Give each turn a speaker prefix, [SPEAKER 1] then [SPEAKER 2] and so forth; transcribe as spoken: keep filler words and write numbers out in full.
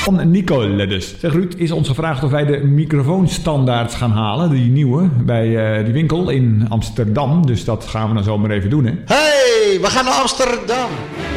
[SPEAKER 1] Van Nicole dus. Zeg Ruud, is ons gevraagd of wij de microfoonstandaards gaan halen. Die nieuwe, bij uh, die winkel in Amsterdam. Dus dat gaan we dan zomaar even doen, hè.
[SPEAKER 2] Hey, we gaan naar Amsterdam.